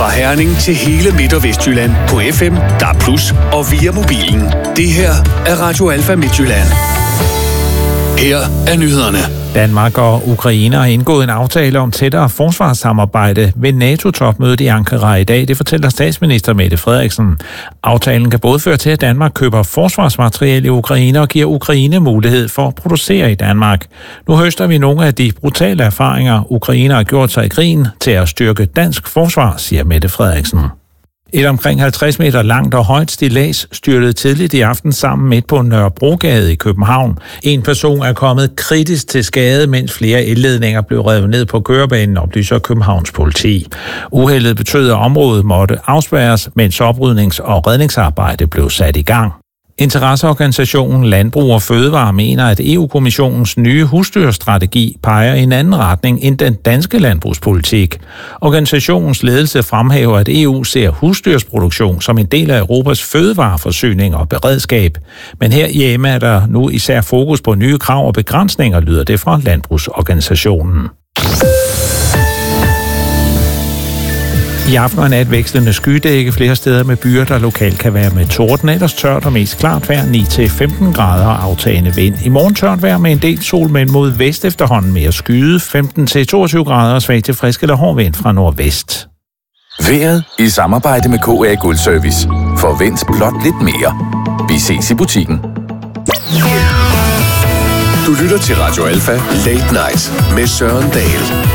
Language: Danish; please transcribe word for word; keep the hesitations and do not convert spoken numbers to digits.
Fra Herning til hele Midt- og Vestjylland på F M, D A B plus, og via mobilen. Det her er Radio Alfa Midtjylland. Her er nyhederne. Danmark og Ukraine har indgået en aftale om tættere forsvarssamarbejde ved NATO-topmødet i Ankara i dag. Det fortæller statsminister Mette Frederiksen. Aftalen kan både føre til, at Danmark køber forsvarsmateriel i Ukraine og giver Ukraine mulighed for at producere i Danmark. Nu høster vi nogle af de brutale erfaringer, Ukraine har gjort sig i krigen til at styrke dansk forsvar, siger Mette Frederiksen. Et omkring halvtreds meter langt og højt stillads styrtede tidligt i aften sammen midt på Nørrebrogade i København. En person er kommet kritisk til skade, mens flere elledninger blev revet ned på kørebanen, oplyser Københavns politi. Uheldet betød, at området måtte afspærres, mens oprydnings- og redningsarbejde blev sat i gang. Interesseorganisationen Landbrug og Fødevare mener, at E U-kommissionens nye husdyrstrategi peger i en anden retning end den danske landbrugspolitik. Organisationens ledelse fremhæver, at E U ser husdyrsproduktion som en del af Europas fødevareforsyning og beredskab. Men herhjemme er der nu især fokus på nye krav og begrænsninger, lyder det fra landbrugsorganisationen. I aften og nat vekslende skydække flere steder med byer, der lokalt kan være med torden. Ellers tørt og mest klart vejr ni til femten grader og aftagende vind. I morgen tørt vejr med en del sol, men mod vest efterhånden mere skyde. femten til toogtyve grader og svag til frisk eller hård vind fra nordvest. Vejret i samarbejde med K A Guld Service. Forvent blot lidt mere. Vi ses i butikken. Du lytter til Radio Alfa Late Night med Søren Dahl.